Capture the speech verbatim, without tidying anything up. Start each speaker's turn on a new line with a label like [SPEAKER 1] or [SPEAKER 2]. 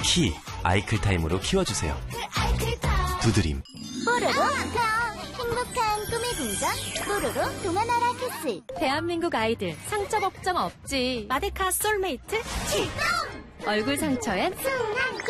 [SPEAKER 1] 키 아이클타임으로 키워주세요. 두드림.
[SPEAKER 2] 뽀로로 행복한 꿈의 궁전 뽀로로 동화나라 캐슬.
[SPEAKER 3] 대한민국 아이들 상처 걱정 없지. 마데카 솔메이트
[SPEAKER 2] 출동!
[SPEAKER 3] 얼굴 상처엔
[SPEAKER 2] 순한